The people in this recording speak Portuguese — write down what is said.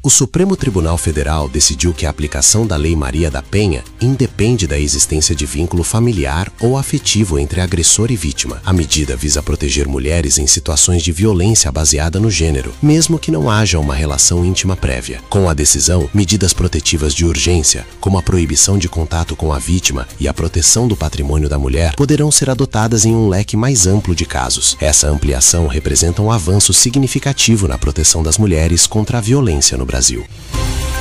O Supremo Tribunal Federal decidiu que a aplicação da Lei Maria da Penha independe da existência de vínculo familiar ou afetivo entre agressor e vítima. A medida visa proteger mulheres em situações de violência baseada no gênero, mesmo que não haja uma relação íntima prévia. Com a decisão, medidas protetivas de urgência, como a proibição de contato com a vítima e a proteção do patrimônio da mulher, poderão ser adotadas em um leque mais amplo de casos. Essa ampliação representa um avanço significativo na proteção das mulheres contra a violência no Brasil.